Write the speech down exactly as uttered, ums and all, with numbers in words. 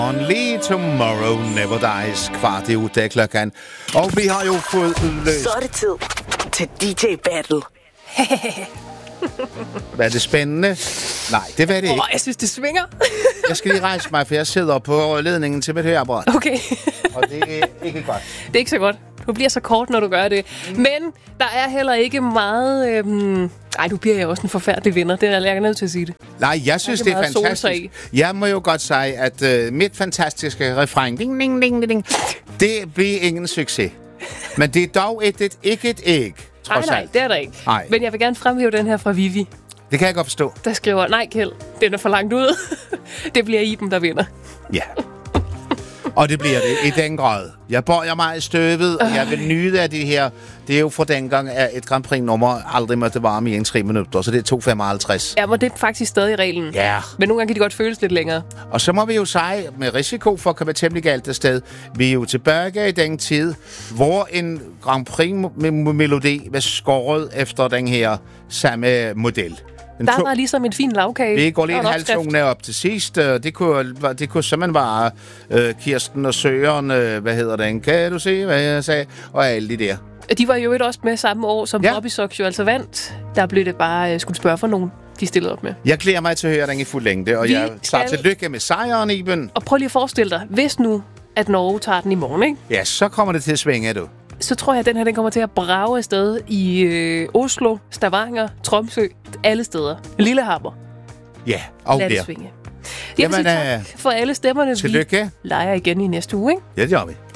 Only tomorrow never dies. Kvart i uge klokken. Og vi har jo fået løst... Så er det tid til D J Battle. Var det spændende? Nej, det var det ikke. Åh, jeg synes, det svinger. Jeg skal lige rejse mig, for jeg sidder på ledningen til mit høreapparat. Okay. Og det er ikke godt. Det er ikke så godt. Du bliver så kort, når du gør det. Mm. Men der er heller ikke meget... Øhm... Ej, du bliver jo også en forfærdelig vinder. Det er jeg nødt til at sige det. Nej, jeg synes, det er fantastisk. Jeg må jo godt sige, at øh, mit fantastiske refræng, ding, ding, ding, ding, det bliver ingen succes. Men det er dog et, et, ikke et æg, trods nej, nej, alt. det er der ikke. Nej. Men jeg vil gerne fremhæve den her fra Vivi. Det kan jeg godt forstå. Der skriver, nej Kjeld, den er for langt ud. Det bliver Iben, der vinder. Ja. Og det bliver det i den grad. Jeg bøjer mig i støvet, og jeg vil nyde af det her. Det er jo fra dengang, at et Grand Prix-nummer aldrig måtte varme i en tre minutter, så det er to femoghalvtreds. Ja, men det er faktisk stadig reglen. Ja. Men nogle gange kan de godt føles lidt længere. Og så må vi jo sige, med risiko for at komme temmelig galt af sted, vi er jo tilbage i den tid, hvor en Grand Prix-melodi var skåret efter den her samme model. En der to- var ligesom en fin lavkage. Vi går lige en Og halv tone op til sidst. Det kunne, det kunne simpelthen være uh, Kirsten og Søren, uh, hvad hedder den? Kan du se, hvad jeg sagde? Og alle de der. De var jo også med samme år, som Ja. Bobby Sox jo altså vandt. Der blev det bare, uh, skulle spørge for nogen, de stillede op med. Jeg glæder mig til at høre den i fuld længde, og Vi jeg tager skal- til lykke med sejren, Iben. Og prøv lige at forestille dig, hvis nu, at Norge tager den i morgen, ikke? Ja, så kommer det til at svinge, du. Så tror jeg, at den her den kommer til at brage afsted i øh, Oslo, Stavanger, Tromsø, alle steder. Lillehammer. Ja, og Lad det der. svinge. Jeg vil Jamen, sige tak øh, for alle stemmerne. tillykke. Vi leger igen i næste uge, ikke? Ja, det gør vi.